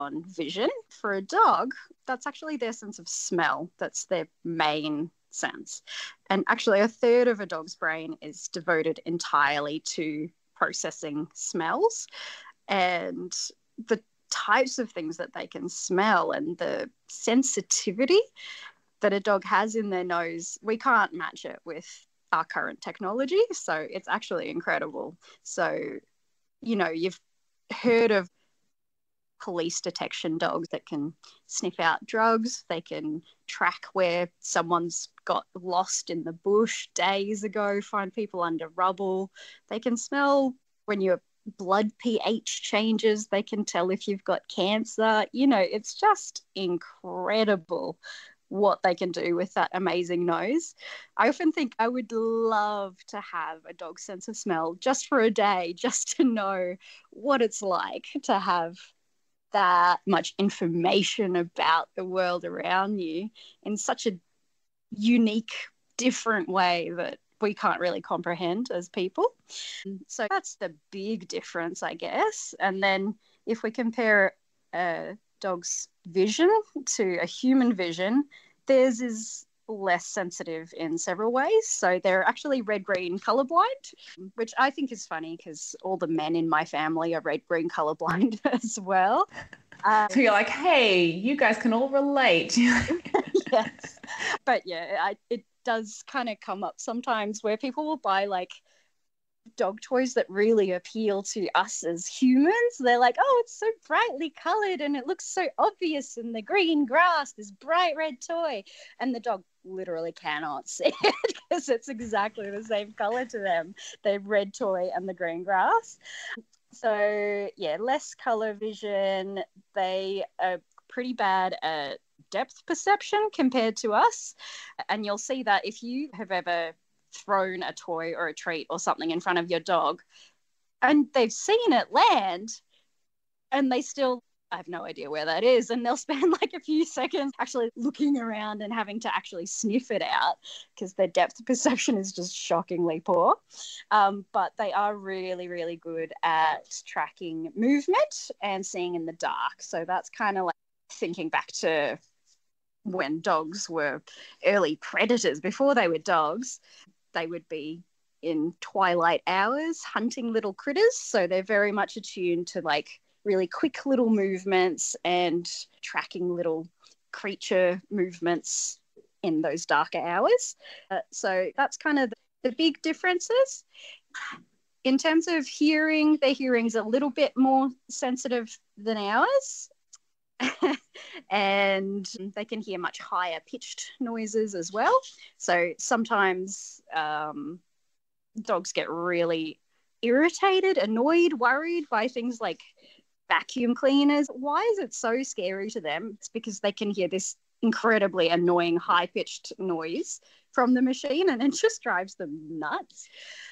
on vision. For a dog, that's actually their sense of smell. That's their main sense. And actually, a third of a dog's brain is devoted entirely to processing smells. And the types of things that they can smell and the sensitivity that a dog has in their nose, we can't match it with our current technology. So it's actually incredible. So, you've heard of police detection dogs that can sniff out drugs. They can track where someone's got lost in the bush days ago, find people under rubble. They can smell when your blood pH changes. They can tell if you've got cancer. It's just incredible what they can do with that amazing nose. I often think I would love to have a dog's sense of smell just for a day, just to know what it's like to have that much information about the world around you in such a unique, different way that we can't really comprehend as people. So that's the big difference, I guess. And then if we compare a dog's vision to a human vision, theirs is less sensitive in several ways. So they're actually red-green colorblind, which I think is funny because all the men in my family are red-green colorblind as well. So you're like, hey, you guys can all relate. Yes. But yeah, it does kind of come up sometimes where people will buy like dog toys that really appeal to us as humans. They're like, oh, it's so brightly colored and it looks so obvious in the green grass, this bright red toy. And the dog literally cannot see it because it's exactly the same color to them, the red toy and the green grass. So yeah, less color vision. They are pretty bad at depth perception compared to us. And you'll see that if you have ever thrown a toy or a treat or something in front of your dog and they've seen it land and they still have no idea where that is, and they'll spend like a few seconds actually looking around and having to actually sniff it out because their depth perception is just shockingly poor. But they are really, really good at tracking movement and seeing in the dark. So that's kind of like thinking back to when dogs were early predators. Before they were dogs, they would be in twilight hours hunting little critters. So they're very much attuned to like really quick little movements and tracking little creature movements in those darker hours. So that's kind of the big differences. In terms of hearing, their hearing's a little bit more sensitive than ours. And they can hear much higher pitched noises as well. So sometimes dogs get really irritated, annoyed, worried by things like vacuum cleaners. Why is it so scary to them? It's because they can hear this incredibly annoying high-pitched noise from the machine and it just drives them nuts.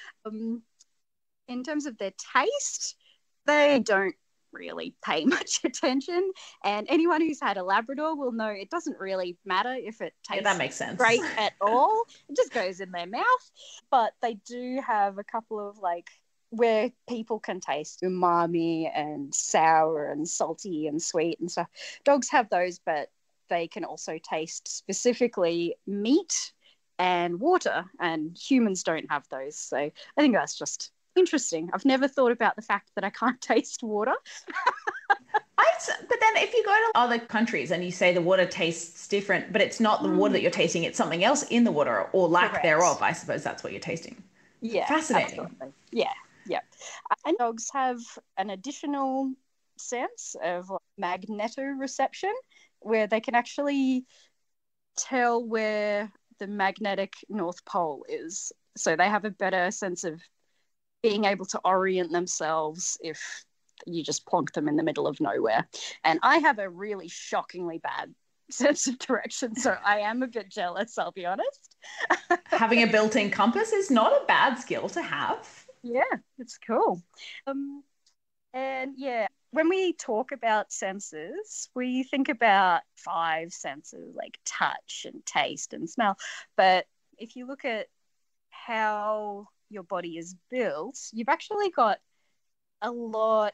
In terms of their taste, they don't really pay much attention, and anyone who's had a Labrador will know it doesn't really matter if it tastes that makes sense. great at all. It just goes in their mouth. But they do have a couple of like where people can taste umami and sour and salty and sweet and stuff. Dogs have those, but they can also taste specifically meat and water, and humans don't have those. So I think that's just interesting. I've never thought about the fact that I can't taste water. But then if you go to other countries and you say the water tastes different, but it's not the water that you're tasting, it's something else in the water or lack Correct. thereof, I suppose that's what you're tasting. Yeah. Fascinating. Absolutely. Yeah. Yeah. And dogs have an additional sense of magnetoreception where they can actually tell where the magnetic North Pole is. So they have a better sense of being able to orient themselves if you just plonk them in the middle of nowhere. And I have a really shockingly bad sense of direction, so I am a bit jealous, I'll be honest. Having a built-in compass is not a bad skill to have. Yeah, it's cool. And yeah, when we talk about senses, we think about 5 senses like touch and taste and smell. But if you look at how your body is built, you've actually got a lot of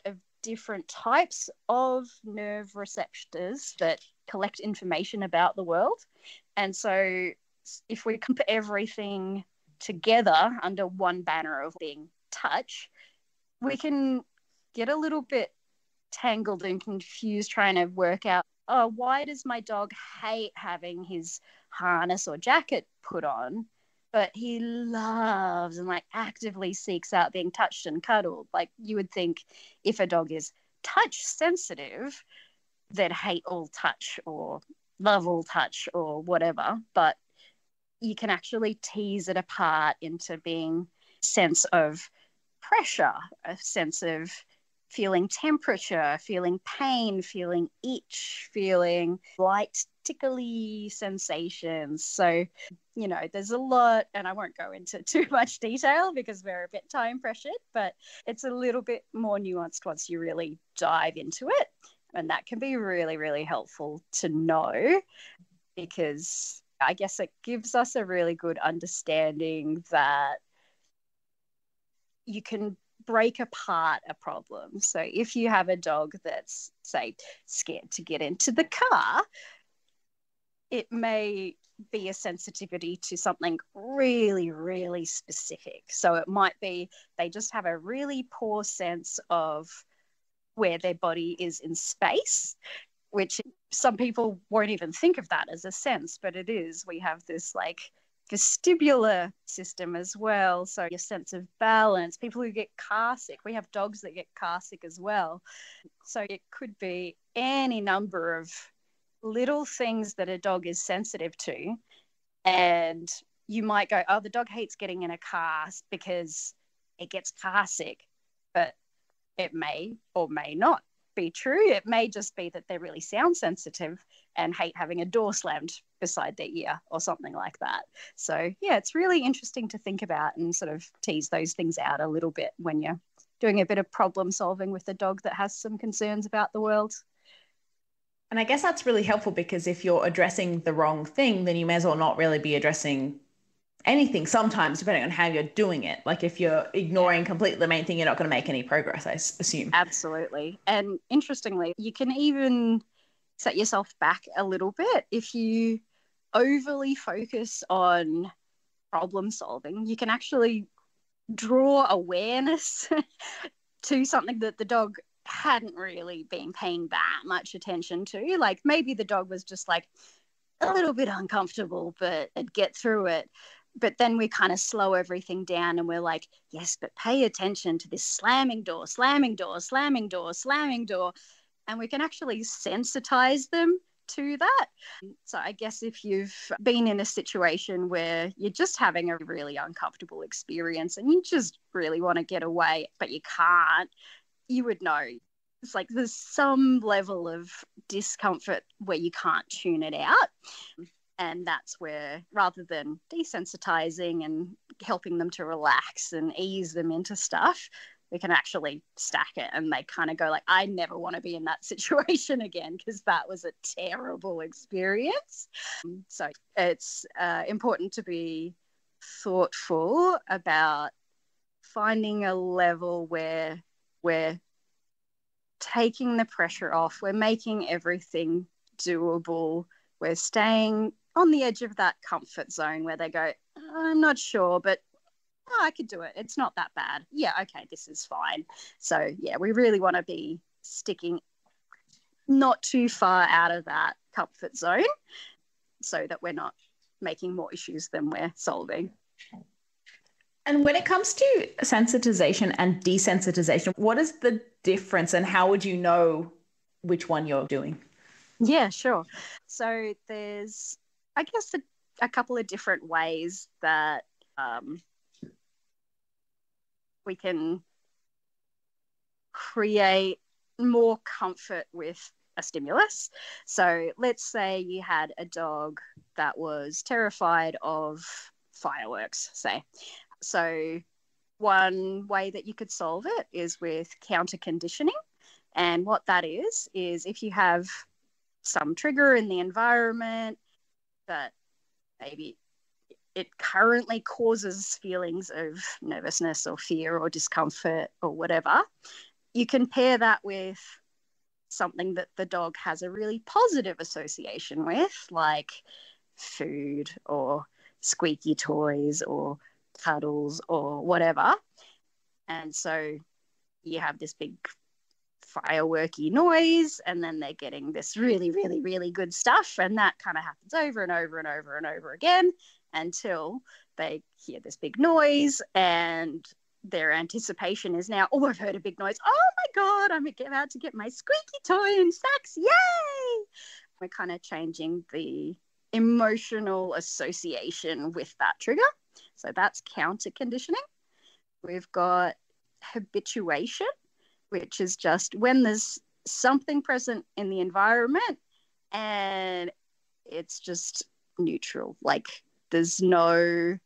different types of nerve receptors that collect information about the world. And so if we put everything together under one banner of being touch, we can get a little bit tangled and confused trying to work out, oh, why does my dog hate having his harness or jacket put on, but he loves and like actively seeks out being touched and cuddled? Like, you would think if a dog is touch sensitive, they'd hate all touch or love all touch or whatever. But you can actually tease it apart into being a sense of pressure, a sense of feeling temperature, feeling pain, feeling itch, feeling light, tickly sensations. So, you know, there's a lot, and I won't go into too much detail because we're a bit time pressured, but it's a little bit more nuanced once you really dive into it. And that can be really, really helpful to know, because I guess it gives us a really good understanding that you can break apart a problem. So if you have a dog that's, say, scared to get into the car, it may be a sensitivity to something really, really specific. So it might be they just have a really poor sense of where their body is in space, which some people won't even think of that as a sense, but it is. We have this like vestibular system as well, so your sense of balance. People who get car sick, we have dogs that get car sick as well. So it could be any number of little things that a dog is sensitive to, and you might go, oh, the dog hates getting in a car because it gets car sick, but it may or may not be true. It may just be that they're really sound sensitive and hate having a door slammed beside their ear or something like that. So yeah, it's really interesting to think about and sort of tease those things out a little bit when you're doing a bit of problem solving with a dog that has some concerns about the world. And I guess that's really helpful, because if you're addressing the wrong thing, then you may as well not really be addressing anything sometimes, depending on how you're doing it. Like if you're ignoring completely the main thing, you're not going to make any progress, I assume. Absolutely. And interestingly, you can even set yourself back a little bit if you overly focus on problem solving. You can actually draw awareness to something that the dog hadn't really been paying that much attention to. Like maybe the dog was just like a little bit uncomfortable, but it'd get through it. But then we kind of slow everything down and we're like, yes, but pay attention to this slamming door, slamming door, slamming door, slamming door. And we can actually sensitize them to that. So I guess if you've been in a situation where you're just having a really uncomfortable experience and you just really want to get away, but you can't, you would know. It's like there's some level of discomfort where you can't tune it out. And that's where, rather than desensitizing and helping them to relax and ease them into stuff, we can actually stack it and they kind of go like, I never want to be in that situation again because that was a terrible experience. So it's important to be thoughtful about finding a level where we're taking the pressure off, we're making everything doable, we're staying on the edge of that comfort zone where they go, I'm not sure, but I could do it. It's not that bad. Yeah, okay, this is fine. So yeah, we really want to be sticking not too far out of that comfort zone so that we're not making more issues than we're solving. And when it comes to sensitization and desensitization, what is the difference and how would you know which one you're doing? Yeah, sure. So there's, I guess, a couple of different ways that we can create more comfort with a stimulus. So let's say you had a dog that was terrified of fireworks, say. So one way that you could solve it is with counter conditioning. And what that is if you have some trigger in the environment that maybe it currently causes feelings of nervousness or fear or discomfort or whatever, you can pair that with something that the dog has a really positive association with, like food or squeaky toys or cuddles or whatever. And so you have this big fireworky noise, and then they're getting this really, really, really good stuff. And that kind of happens over and over and over and over again until they hear this big noise, and their anticipation is now, oh, I've heard a big noise. Oh my God, I'm about to get my squeaky toy and Sax. Yay! We're kind of changing the emotional association with that trigger. So that's counter conditioning. We've got habituation, which is just when there's something present in the environment and it's just neutral, like there's no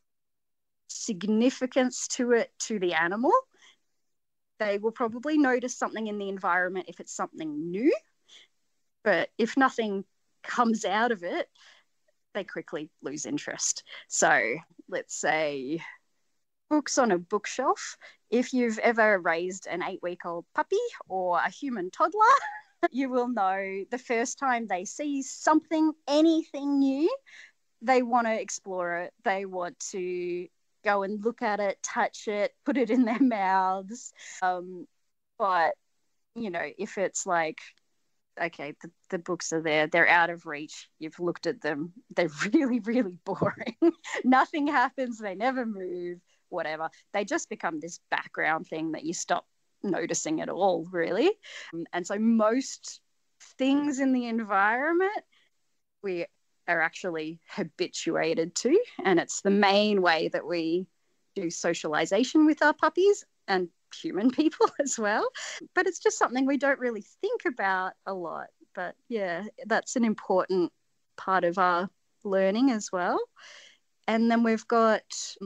significance to it to the animal. They will probably notice something in the environment if it's something new, but if nothing comes out of it, they quickly lose interest. So let's say books on a bookshelf. If you've ever raised an 8-week-old puppy or a human toddler, you will know the first time they see something, anything new, they want to explore it. They want to go and look at it, touch it, put it in their mouths. But, you know, if it's like, okay, the books are there, they're out of reach, you've looked at them, they're really, really boring. Nothing happens, they never move, whatever. They just become this background thing that you stop noticing at all, really. And so most things in the environment we are actually habituated to, and it's the main way that we do socialization with our puppies and human people as well. But it's just something we don't really think about a lot. But yeah, that's an important part of our learning as well. And then we've got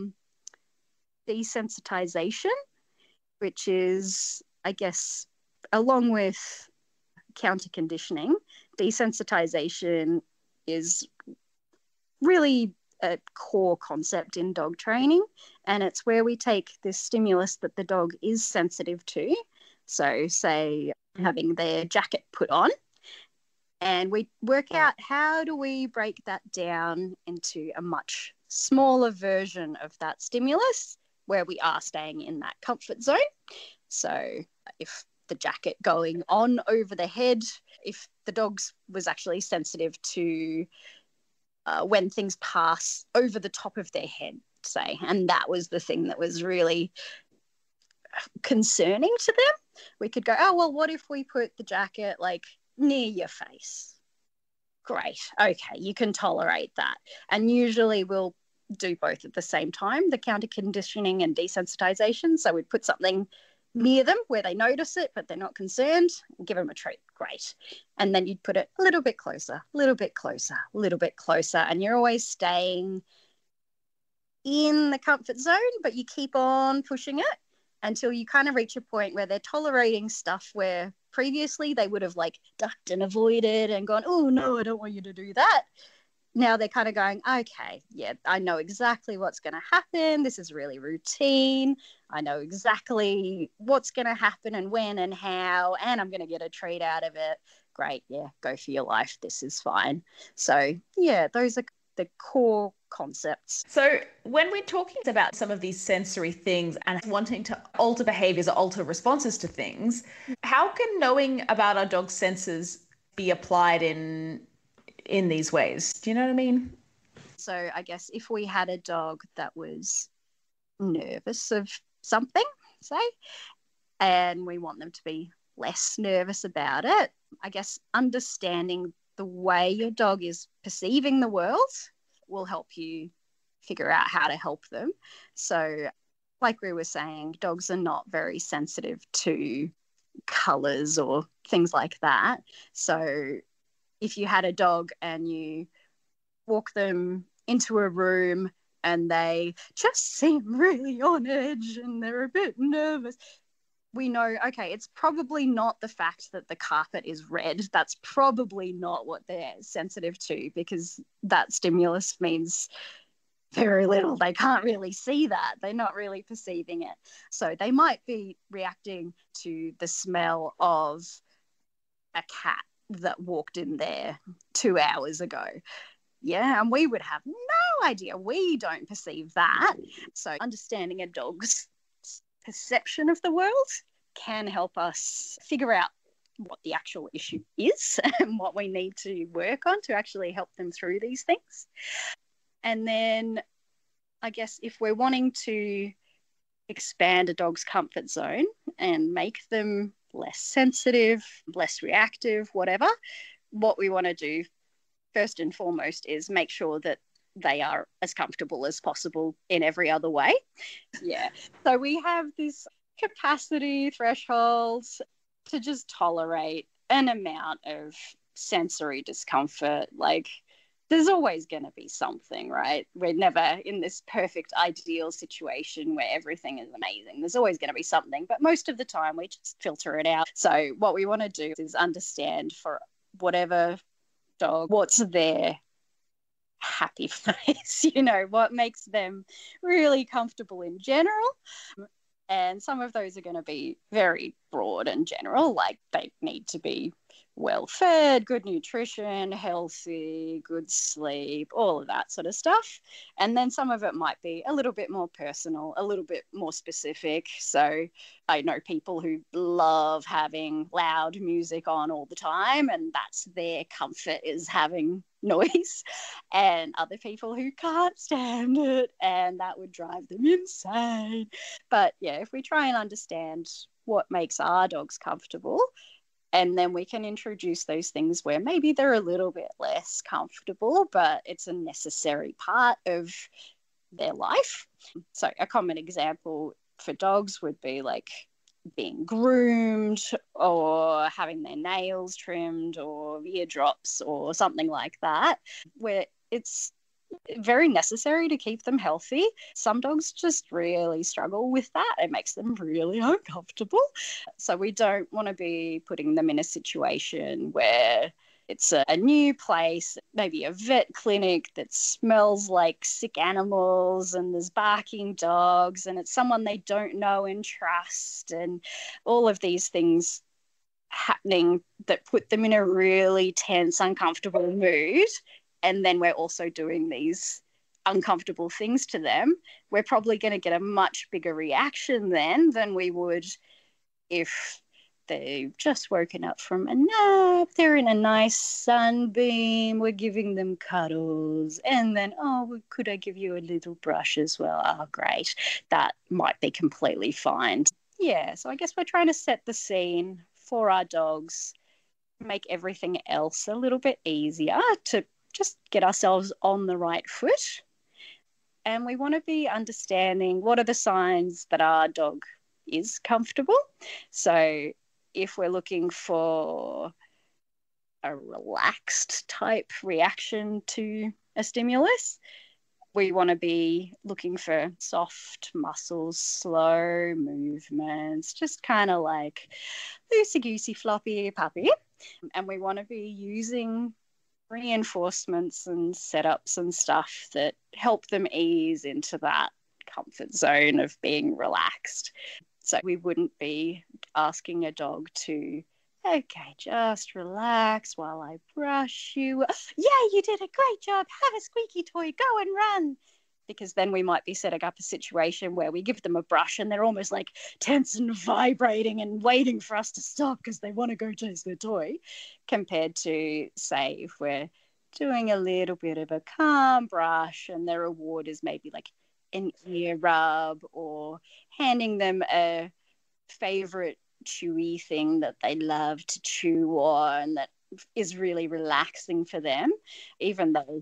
desensitization, which is, I guess, along with counter conditioning, desensitization is really a core concept in dog training, and it's where we take this stimulus that the dog is sensitive to, so say having their jacket put on, and we work out how do we break that down into a much smaller version of that stimulus where we are staying in that comfort zone. So if the jacket going on over the head, if the dog was actually sensitive to when things pass over the top of their head, say, and that was the thing that was really concerning to them, we could go, oh, well, what if we put the jacket like near your face? Great. Okay, you can tolerate that. And usually we'll do both at the same time, the counter conditioning and desensitization. So we'd put something near them where they notice it, but they're not concerned, and give them a treat. Great. And then you'd put it a little bit closer, a little bit closer, a little bit closer. And you're always staying in the comfort zone, but you keep on pushing it until you kind of reach a point where they're tolerating stuff where previously they would have like ducked and avoided and gone, oh, no, I don't want you to do that. Now they're kind of going, okay, yeah, I know exactly what's going to happen. This is really routine. I know exactly what's going to happen and when and how, and I'm going to get a treat out of it. Great, yeah, go for your life. This is fine. So, yeah, those are the core concepts. So when we're talking about some of these sensory things and wanting to alter behaviors or alter responses to things, how can knowing about our dog's senses be applied in these ways? Do you know what I mean? So I guess if we had a dog that was nervous of something, say, and we want them to be less nervous about it, I guess understanding the way your dog is perceiving the world will help you figure out how to help them. So like we were saying, dogs are not very sensitive to colors or things like that. So if you had a dog and you walk them into a room and they just seem really on edge and they're a bit nervous, we know, okay, it's probably not the fact that the carpet is red. That's probably not what they're sensitive to, because that stimulus means very little. They can't really see that. They're not really perceiving it. So they might be reacting to the smell of a cat that walked in there 2 hours ago. Yeah, and we would have no idea. We don't perceive that. So understanding a dog's perception of the world can help us figure out what the actual issue is and what we need to work on to actually help them through these things. And then I guess if we're wanting to expand a dog's comfort zone and make them less sensitive, less reactive, whatever, what we want to do first and foremost is make sure that they are as comfortable as possible in every other way. Yeah. So we have this capacity thresholds to just tolerate an amount of sensory discomfort. Like, there's always going to be something, right? We're never in this perfect ideal situation where everything is amazing. There's always going to be something, but most of the time we just filter it out. So what we want to do is understand for whatever dog what's their happy place, what makes them really comfortable in general. And some of those are going to be very broad and general, like they need to be well fed, good nutrition, healthy, good sleep, all of that sort of stuff. And then some of it might be a little bit more personal, a little bit more specific. So I know people who love having loud music on all the time, and that's their comfort, is having noise, and other people who can't stand it and that would drive them insane. But yeah, if we try and understand what makes our dogs comfortable, and then we can introduce those things where maybe they're a little bit less comfortable, but it's a necessary part of their life. So a common example for dogs would be like being groomed or having their nails trimmed or ear drops or something like that, where it's very necessary to keep them healthy. Some dogs just really struggle with that. It makes them really uncomfortable. So we don't want to be putting them in a situation where it's a new place, maybe a vet clinic that smells like sick animals and there's barking dogs and it's someone they don't know and trust, and all of these things happening that put them in a really tense, uncomfortable mood. And then we're also doing these uncomfortable things to them. We're probably going to get a much bigger reaction then than we would if they've just woken up from a nap, they're in a nice sunbeam, we're giving them cuddles, and then, oh, could I give you a little brush as well? Oh, great. That might be completely fine. Yeah, so I guess we're trying to set the scene for our dogs, make everything else a little bit easier to just get ourselves on the right foot. And we want to be understanding what are the signs that our dog is comfortable. So if we're looking for a relaxed type reaction to a stimulus, we want to be looking for soft muscles, slow movements, just kind of like loosey-goosey, floppy puppy. And we want to be using reinforcements and setups and stuff that help them ease into that comfort zone of being relaxed. So we wouldn't be asking a dog to, okay, just relax while I brush you. Yeah, you did a great job. Have a squeaky toy. Go and run. Because then we might be setting up a situation where we give them a brush and they're almost like tense and vibrating and waiting for us to stop because they want to go chase their toy, compared to, say, if we're doing a little bit of a calm brush and their reward is maybe like an ear rub or handing them a favorite chewy thing that they love to chew on that is really relaxing for them, even though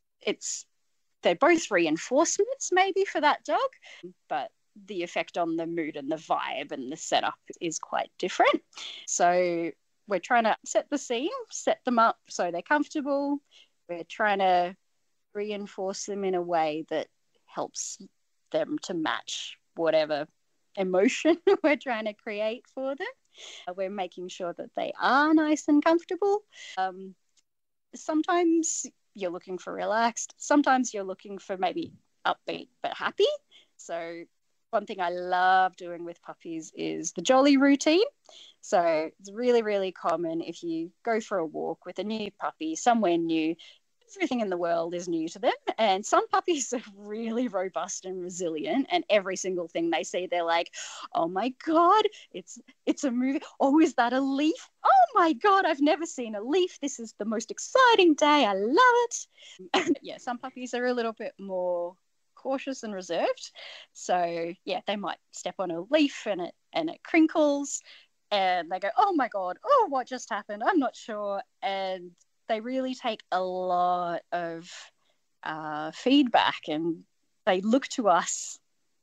they're both reinforcements maybe for that dog, but the effect on the mood and the vibe and the setup is quite different. So we're trying to set the scene, set them up so they're comfortable. We're trying to reinforce them in a way that helps them to match whatever emotion we're trying to create for them. We're making sure that they are nice and comfortable. Sometimes you're looking for relaxed. Sometimes you're looking for maybe upbeat but happy. So one thing I love doing with puppies is the jolly routine. So it's really, really common if you go for a walk with a new puppy somewhere new, everything in the world is new to them. And some puppies are really robust and resilient, and every single thing they see, they're like, oh my God, it's a movie. Oh, is that a leaf? Oh my God, I've never seen a leaf. This is the most exciting day. I love it. And yeah, some puppies are a little bit more cautious and reserved. So yeah, they might step on a leaf and it crinkles, and they go, oh my God, oh, what just happened? I'm not sure. And they really take a lot of feedback, and they look to us,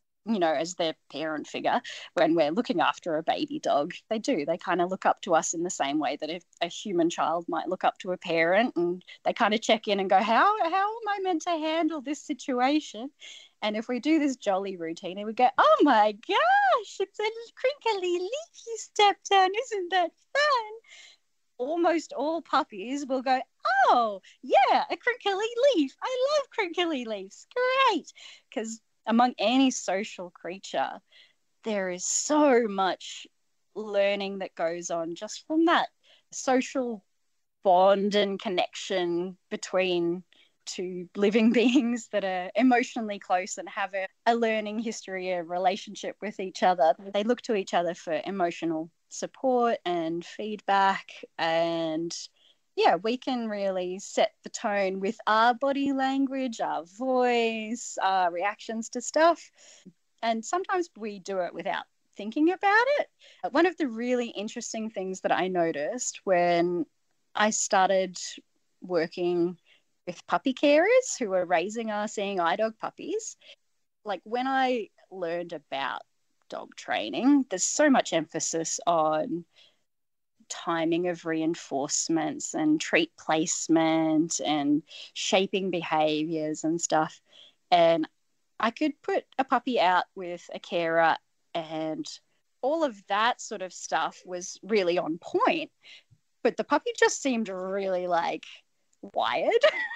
as their parent figure when we're looking after a baby dog. They kind of look up to us in the same way that if a human child might look up to a parent, and they kind of check in and go, how am I meant to handle this situation? And if we do this jolly routine and we go, oh my gosh, it's a crinkly leaf you stepped on, isn't that fun? Almost all puppies will go, oh yeah, a crinkly leaf, I love crinkly leaves, great. Because among any social creature, there is so much learning that goes on just from that social bond and connection between two living beings that are emotionally close and have a learning history, a relationship with each other. They look to each other for emotional support and feedback, and yeah, we can really set the tone with our body language, our voice, our reactions to stuff. And sometimes we do it without thinking about it. One of the really interesting things that I noticed when I started working with puppy carers who were raising our seeing eye dog puppies, like when I learned about dog training, there's so much emphasis on timing of reinforcements and treat placement and shaping behaviors and stuff. And I could put a puppy out with a carer and all of that sort of stuff was really on point, but the puppy just seemed really like wired,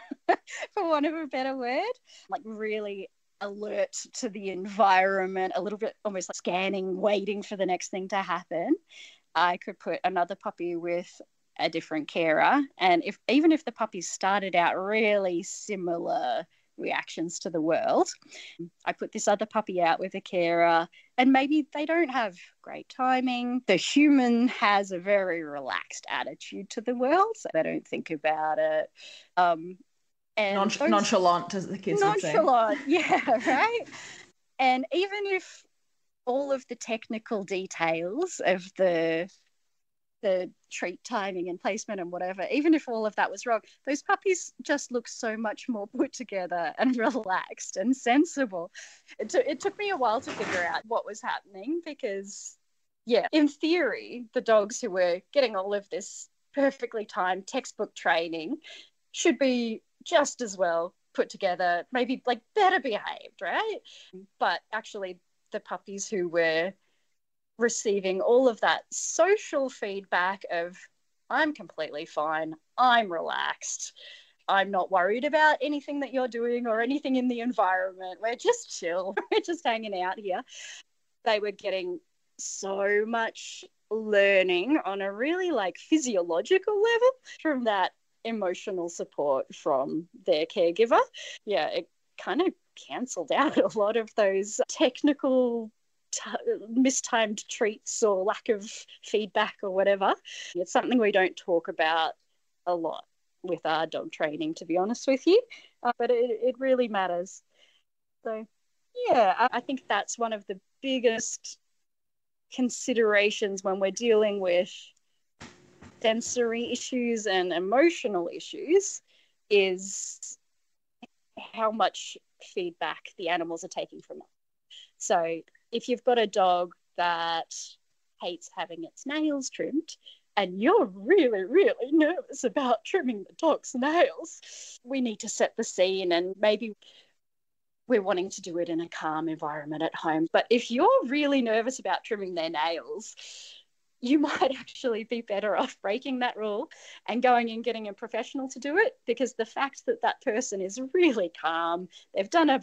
for want of a better word, like really alert to the environment, a little bit almost like scanning, waiting for the next thing to happen. I could put another puppy with a different carer, and even if the puppies started out really similar reactions to the world, I put this other puppy out with a carer, and maybe they don't have great timing. The human has a very relaxed attitude to the world, so they don't think about it. And nonchalant, as the kids would say. Nonchalant, yeah, right. And even if all of the technical details of the treat timing and placement and whatever, even if all of that was wrong, those puppies just look so much more put together and relaxed and sensible. It took me a while to figure out what was happening, because yeah, in theory, the dogs who were getting all of this perfectly timed textbook training should be just as well put together, maybe like better behaved, right? But actually the puppies who were receiving all of that social feedback of, I'm completely fine, I'm relaxed, I'm not worried about anything that you're doing or anything in the environment, we're just chill, we're just hanging out here. They were getting so much learning on a really like physiological level from that emotional support from their caregiver. Yeah, it kind of cancelled out a lot of those technical mistimed treats or lack of feedback or whatever. It's something we don't talk about a lot with our dog training, to be honest with you, but it really matters. So yeah, I think that's one of the biggest considerations when we're dealing with sensory issues and emotional issues, is how much feedback the animals are taking from us. So if you've got a dog that hates having its nails trimmed and you're really, really nervous about trimming the dog's nails, we need to set the scene, and maybe we're wanting to do it in a calm environment at home. But if you're really nervous about trimming their nails, you might actually be better off breaking that rule and going and getting a professional to do it, because the fact that that person is really calm, they've done a bit of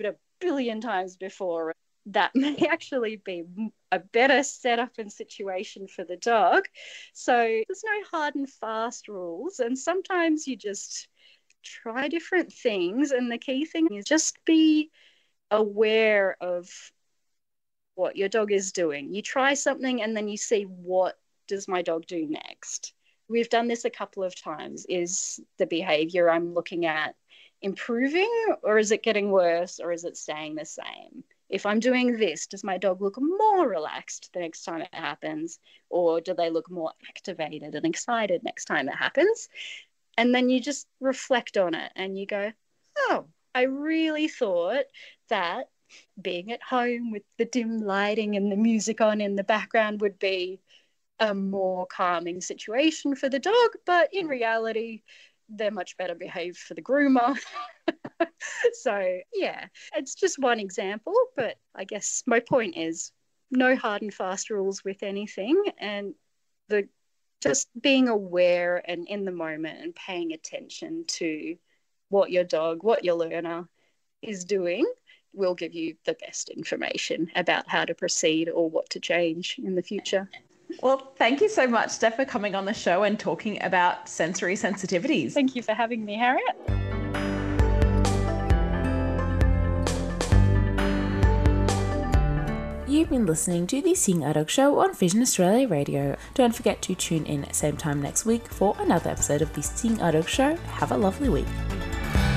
billion times before. That may actually be a better setup and situation for the dog. So there's no hard and fast rules. And sometimes you just try different things. And the key thing is just be aware of what your dog is doing. You try something and then you see, what does my dog do next? We've done this a couple of times. Is the behavior I'm looking at improving, or is it getting worse, or is it staying the same? If I'm doing this, does my dog look more relaxed the next time it happens, or do they look more activated and excited next time it happens? And then you just reflect on it and you go, oh, I really thought that being at home with the dim lighting and the music on in the background would be a more calming situation for the dog, but in reality, they're much better behaved for the groomer. So, yeah, it's just one example, but I guess my point is no hard and fast rules with anything, and the just being aware and in the moment and paying attention to what your dog, what your learner is doing will give you the best information about how to proceed or what to change in the future. Well, thank you so much, Steph, for coming on the show and talking about sensory sensitivities. Thank you for having me, Harriet. You've been listening to the Seeing Eye Dog Show on Vision Australia Radio. Don't forget to tune in same time next week for another episode of the Seeing Eye Dog Show. Have a lovely week.